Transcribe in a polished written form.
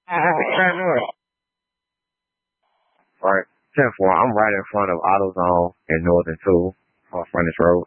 Right. 10-4, I'm right in front of AutoZone and Northern 2 on Frontage Road.